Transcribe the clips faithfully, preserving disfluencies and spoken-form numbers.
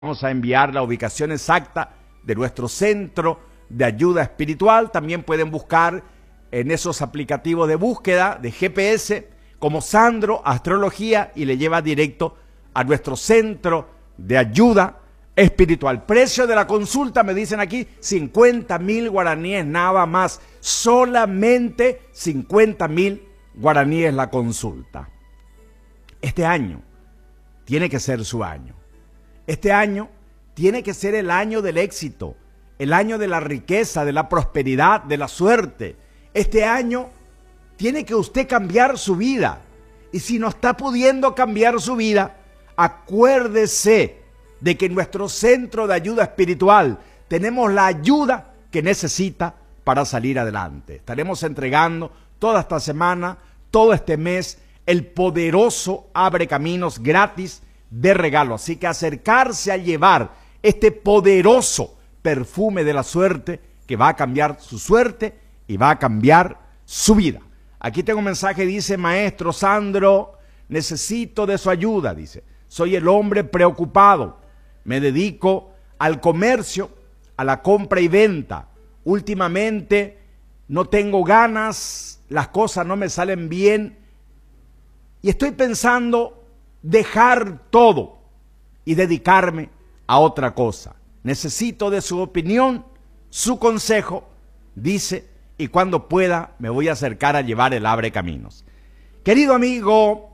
Vamos a enviar la ubicación exacta de nuestro centro de ayuda espiritual. También pueden buscar en esos aplicativos de búsqueda de G P S como Sandro Astrología y le lleva directo a nuestro centro de ayuda espiritual. Precio de la consulta, me dicen aquí, cincuenta mil guaraníes nada más. Solamente cincuenta mil guaraníes la consulta. Este año tiene que ser su año. Este año tiene que ser el año del éxito, el año de la riqueza, de la prosperidad, de la suerte. Este año tiene que usted cambiar su vida. Y si no está pudiendo cambiar su vida, acuérdese de que en nuestro centro de ayuda espiritual tenemos la ayuda que necesita para salir adelante. Estaremos entregando toda esta semana, todo este mes, el poderoso Abre Caminos gratis de regalo. Así que acercarse a llevar este poderoso perfume de la suerte que va a cambiar su suerte y va a cambiar su vida. Aquí tengo un mensaje, dice: maestro Sandro, necesito de su ayuda, dice. Soy el hombre preocupado, me dedico al comercio, a la compra y venta. Últimamente no tengo ganas, las cosas no me salen bien y estoy pensando dejar todo y dedicarme a otra cosa. Necesito de su opinión, su consejo, dice, y cuando pueda me voy a acercar a llevar el Abre Caminos. Querido amigo,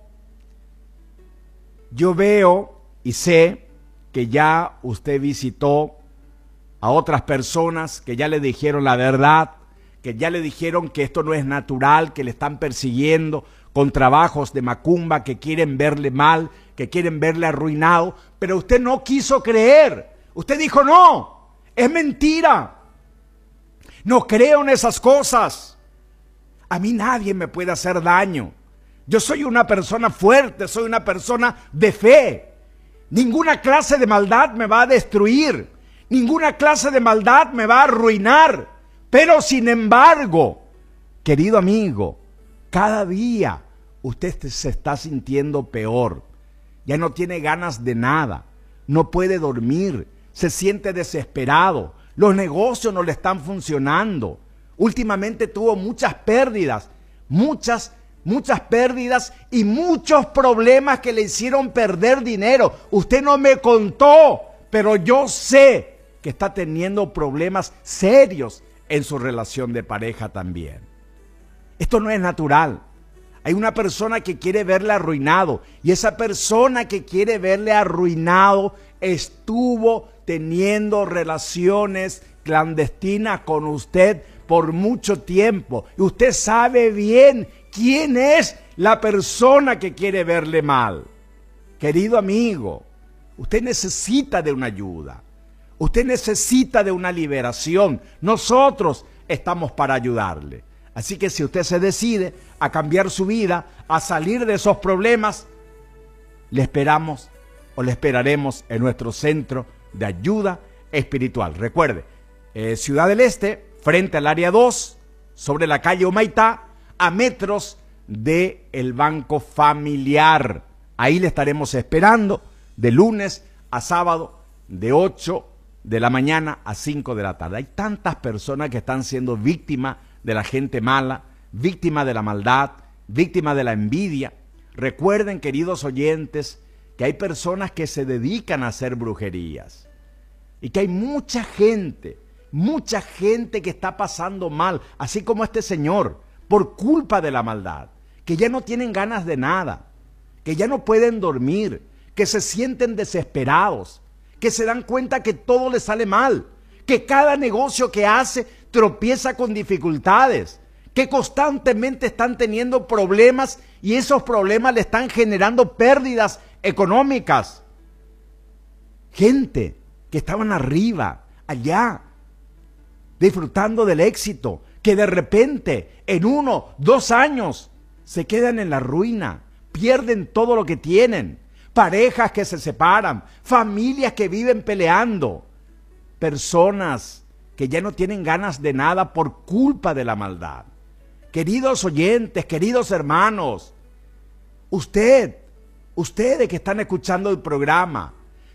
yo veo y sé que ya usted visitó a otras personas que ya le dijeron la verdad, que ya le dijeron que esto no es natural, que le están persiguiendo con trabajos de macumba, que quieren verle mal, que quieren verle arruinado, pero usted no quiso creer. Usted dijo: no, es mentira. No creo en esas cosas. A mí nadie me puede hacer daño. Yo soy una persona fuerte, soy una persona de fe. Ninguna clase de maldad me va a destruir. Ninguna clase de maldad me va a arruinar. Pero sin embargo, querido amigo, cada día usted se está sintiendo peor. Ya no tiene ganas de nada. No puede dormir. Se siente desesperado. Los negocios no le están funcionando. Últimamente tuvo muchas pérdidas. Muchas, muchas pérdidas y muchos problemas que le hicieron perder dinero. Usted no me contó, pero yo sé que está teniendo problemas serios en su relación de pareja también. Esto no es natural. Hay una persona que quiere verle arruinado y esa persona que quiere verle arruinado estuvo teniendo relaciones clandestinas con usted por mucho tiempo. Y usted sabe bien quién es la persona que quiere verle mal. Querido amigo, usted necesita de una ayuda. Usted necesita de una liberación. Nosotros estamos para ayudarle. Así que si usted se decide a cambiar su vida, a salir de esos problemas, le esperamos o le esperaremos en nuestro centro de ayuda espiritual. Recuerde, eh, Ciudad del Este, frente al área dos, sobre la calle Humaitá, a metros del Banco Familiar. Ahí le estaremos esperando de lunes a sábado, de ocho de la mañana a cinco de la tarde. Hay tantas personas que están siendo víctimas de la gente mala, víctimas de la maldad, víctimas de la envidia. Recuerden, queridos oyentes, que hay personas que se dedican a hacer brujerías y que hay mucha gente, mucha gente que está pasando mal, así como este señor, por culpa de la maldad, que ya no tienen ganas de nada, que ya no pueden dormir, que se sienten desesperados, que se dan cuenta que todo les sale mal, que cada negocio que hace tropieza con dificultades, que constantemente están teniendo problemas y esos problemas le están generando pérdidas económicas. Gente que estaban arriba, allá, disfrutando del éxito, que de repente, en uno, dos años, se quedan en la ruina, pierden todo lo que tienen, parejas que se separan, familias que viven peleando, personas que ya no tienen ganas de nada por culpa de la maldad. Queridos oyentes, queridos hermanos, usted, ustedes que están escuchando el programa,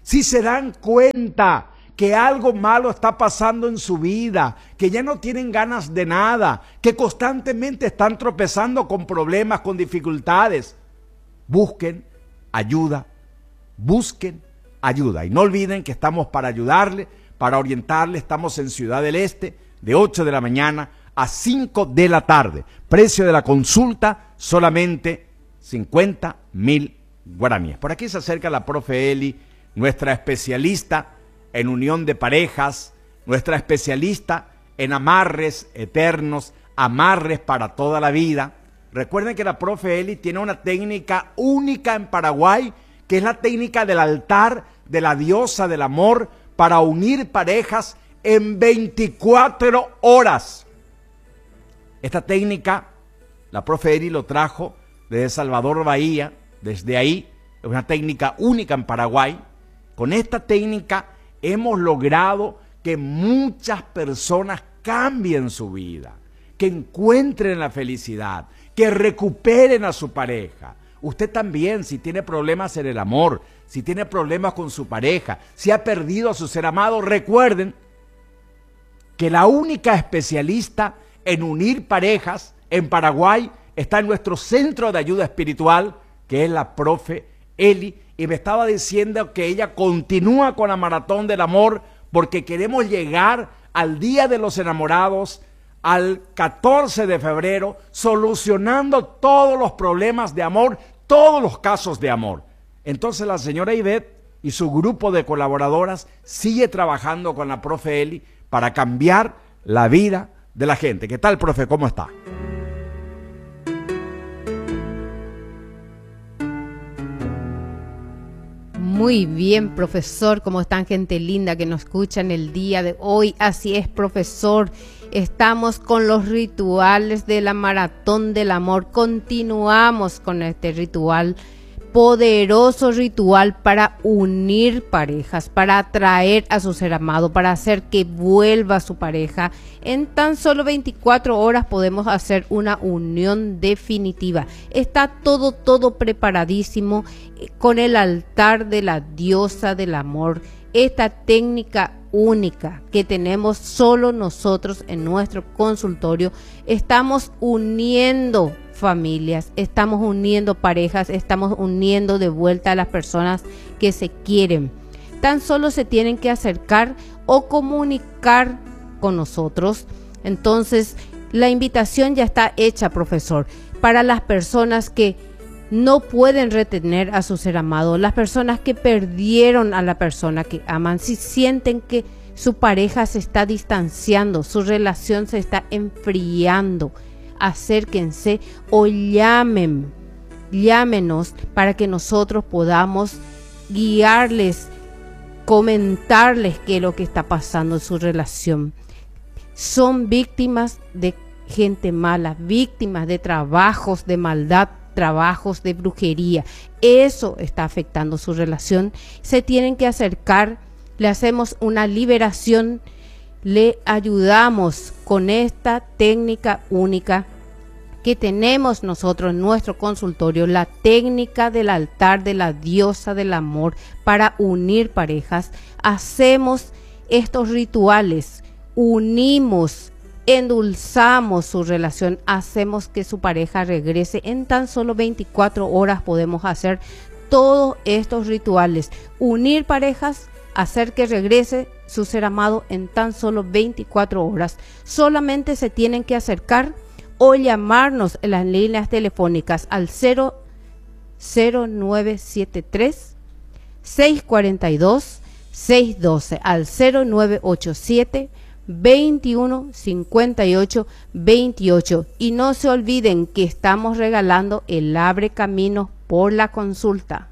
si se dan cuenta que algo malo está pasando en su vida, que ya no tienen ganas de nada, que constantemente están tropezando con problemas, con dificultades, busquen ayuda, busquen ayuda. Y no olviden que estamos para ayudarle, para orientarle. Estamos en Ciudad del Este de ocho de la mañana a cinco de la tarde. Precio de la consulta solamente cincuenta mil guaraníes. Por aquí se acerca la profe Eli, nuestra especialista en unión de parejas, nuestra especialista en amarres eternos, amarres para toda la vida. Recuerden que la profe Eli tiene una técnica única en Paraguay, que es la técnica del altar de la diosa del amor para unir parejas en veinticuatro horas. Esta técnica, la profe Eli lo trajo desde Salvador Bahía, desde ahí, es una técnica única en Paraguay. Con esta técnica hemos logrado que muchas personas cambien su vida, que encuentren la felicidad, que recuperen a su pareja. Usted también, si tiene problemas en el amor, si tiene problemas con su pareja, si ha perdido a su ser amado, recuerden que la única especialista en unir parejas en Paraguay está en nuestro centro de ayuda espiritual, que es la profe Eli, y me estaba diciendo que ella continúa con la maratón del amor porque queremos llegar al Día de los Enamorados, al catorce de febrero, solucionando todos los problemas de amor, todos los casos de amor. Entonces la señora Ivette y su grupo de colaboradoras sigue trabajando con la profe Eli para cambiar la vida de la gente. ¿Qué tal, profe? ¿Cómo está? Muy bien, profesor. ¿Cómo están, gente linda que nos escuchan el día de hoy? Así es, profesor. Estamos con los rituales de la maratón del amor. Continuamos con este ritual, poderoso ritual para unir parejas, para atraer a su ser amado, para hacer que vuelva su pareja. En tan solo veinticuatro horas podemos hacer una unión definitiva. Está todo, todo preparadísimo con el altar de la diosa del amor. Esta técnica única que tenemos solo nosotros en nuestro consultorio. Estamos uniendo familias, estamos uniendo parejas, estamos uniendo de vuelta a las personas que se quieren. Tan solo se tienen que acercar o comunicar con nosotros. Entonces, la invitación ya está hecha, profesor, para las personas que no pueden retener a su ser amado, las personas que perdieron a la persona que aman, si sienten que su pareja se está distanciando, su relación se está enfriando, acérquense o llamen, llámenos para que nosotros podamos guiarles, comentarles qué es lo que está pasando en su relación. Son víctimas de gente mala, víctimas de trabajos de maldad, trabajos de brujería. Eso está afectando su relación. Se tienen que acercar, le hacemos una liberación, le ayudamos con esta técnica única que tenemos nosotros en nuestro consultorio, la técnica del altar de la diosa del amor para unir parejas. Hacemos estos rituales, unimos, endulzamos su relación, hacemos que su pareja regrese. En tan solo veinticuatro horas podemos hacer todos estos rituales, unir parejas, hacer que regrese su ser amado en tan solo veinticuatro horas. Solamente se tienen que acercar o llamarnos en las líneas telefónicas al cero cero nueve siete tres, seis cuatro dos, seis uno dos, al cero nueve ocho siete, veintiuno cincuenta y ocho veintiocho. Y no se olviden que estamos regalando el Abre Caminos por la consulta.